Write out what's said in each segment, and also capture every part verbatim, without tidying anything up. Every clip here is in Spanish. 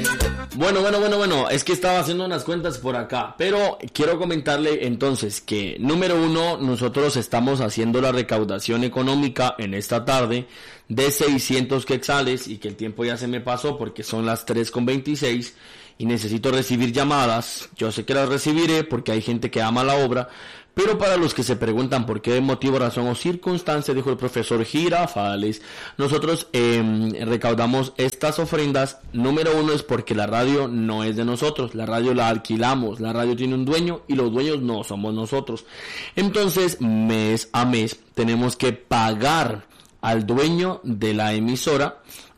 Bueno, bueno, bueno, bueno, es que estaba haciendo unas cuentas por acá, pero quiero comentarle entonces que, número uno, nosotros estamos haciendo la recaudación económica en esta tarde de seiscientos quetzales y que el tiempo ya se me pasó porque son las tres con veintiséis y necesito recibir llamadas. Yo sé que las recibiré porque hay gente que ama la obra, pero para los que se preguntan por qué motivo, razón o circunstancia, dijo el profesor Girafales, nosotros eh, recaudamos estas ofrendas. Número uno es porque la radio no es de nosotros, la radio la alquilamos, la radio tiene un dueño y los dueños no somos nosotros. Entonces, mes a mes tenemos que pagar al dueño de la emisora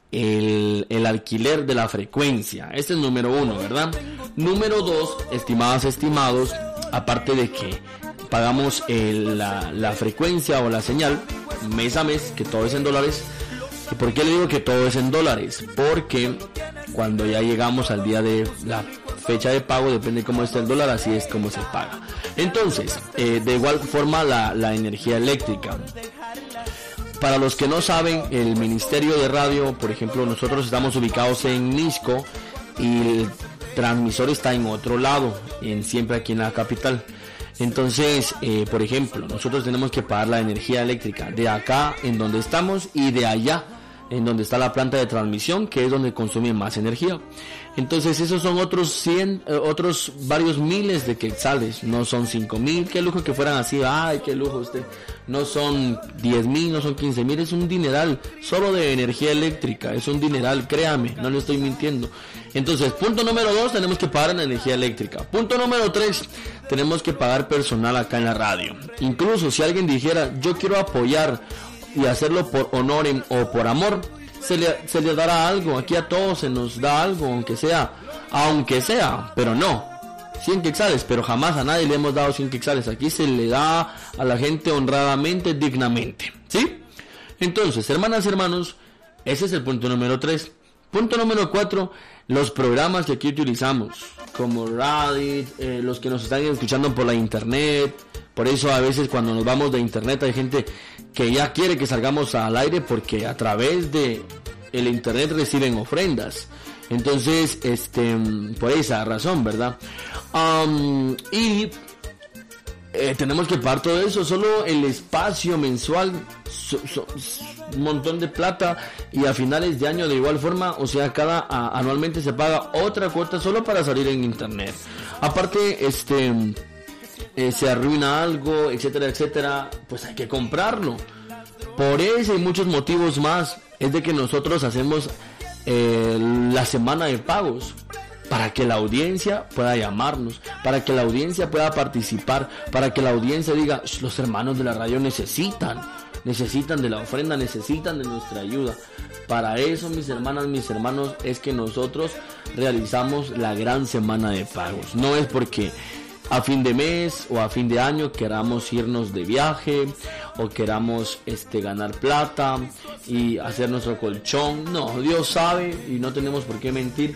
El, el alquiler de la frecuencia. Este es número uno, ¿verdad? Número dos, estimadas, estimados, aparte de que pagamos el, la, la frecuencia o la señal mes a mes, que todo es en dólares. ¿Y por qué le digo que todo es en dólares? Porque cuando ya llegamos al día de la fecha de pago, depende cómo esté el dólar, así es como se paga. Entonces, eh, de igual forma la, la energía eléctrica. Para los que no saben, el Ministerio de Radio, por ejemplo, nosotros estamos ubicados en Nisco y el transmisor está en otro lado, en, siempre aquí en la capital. Entonces, eh, por ejemplo, nosotros tenemos que pagar la energía eléctrica de acá, en donde estamos, y de allá, en donde está la planta de transmisión, que es donde consume más energía. Entonces, esos son otros cien, eh, otros varios miles de quetzales, no son cinco mil, qué lujo que fueran así, ay, qué lujo usted. No son diez mil, no son quince mil, es un dineral, solo de energía eléctrica, es un dineral, créame, no le estoy mintiendo. Entonces, punto número dos, tenemos que pagar la energía eléctrica. Punto número tres, tenemos que pagar personal acá en la radio. Incluso si alguien dijera, yo quiero apoyar y hacerlo por honor o por amor, se le, se le dará algo, aquí a todos se nos da algo, aunque sea, aunque sea, pero no. cien quetzales, pero jamás a nadie le hemos dado cien quetzales. Aquí se le da a la gente honradamente, dignamente, ¿sí? Entonces, hermanas, hermanos, ese es el punto número tres. Punto número cuatro, los programas que aquí utilizamos, como Reddit, eh, los que nos están escuchando por la internet. Por eso a veces cuando nos vamos de internet hay gente que ya quiere que salgamos al aire porque a través de el internet reciben ofrendas. Entonces, este, por esa razón, ¿verdad? Um, y eh, tenemos que pagar todo eso, solo el espacio mensual, so, so, un montón de plata, y a finales de año de igual forma, o sea, cada a, anualmente se paga otra cuota solo para salir en internet. Aparte, este, eh, se arruina algo, etcétera, etcétera, pues hay que comprarlo. Por eso y muchos motivos más, es de que nosotros hacemos Eh, la semana de pagos para que la audiencia pueda llamarnos, para que la audiencia pueda participar, para que la audiencia diga, los hermanos de la radio necesitan necesitan de la ofrenda, necesitan de nuestra ayuda. Para eso, mis hermanas, mis hermanos, es que nosotros realizamos la gran semana de pagos. No es porque a fin de mes o a fin de año queramos irnos de viaje o queramos este ganar plata y hacer nuestro colchón. No, Dios sabe, y no tenemos por qué mentir,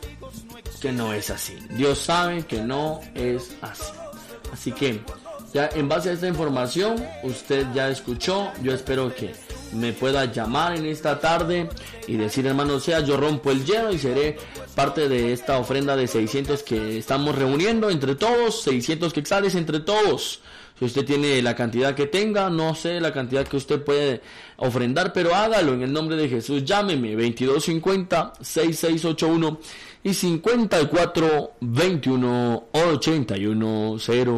que no es así. Dios sabe que no es así. Así que ya en base a esta información, usted ya escuchó. Yo espero que me pueda llamar en esta tarde y decir, hermano, sea, yo rompo el hielo y seré parte de esta ofrenda de seiscientos que estamos reuniendo entre todos, seiscientos quetzales entre todos. Si usted tiene la cantidad que tenga, no sé la cantidad que usted puede ofrendar, pero hágalo en el nombre de Jesús. Llámeme veintidós cincuenta, sesenta y seis ochenta y uno y cincuenta y cuatro veintiuno ochenta y uno cero.